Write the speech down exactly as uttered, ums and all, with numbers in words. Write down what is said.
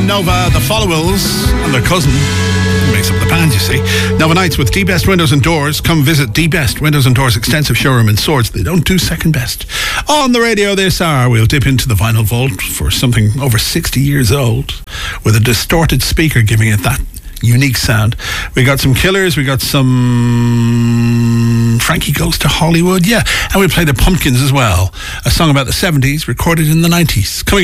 on Nova, the Followills and their cousin. Makes up the band, you see. Nova Nights with D-Best Windows and Doors. Come visit D-Best Windows and Doors extensive showroom in Swords. They don't do second best. On the radio this hour, we'll dip into the vinyl vault for something over sixty years old with a distorted speaker giving it that unique sound. We got some Killers, we got some Frankie Goes to Hollywood, yeah, and we play the Pumpkins as well, a song about the seventies recorded in the nineties. Coming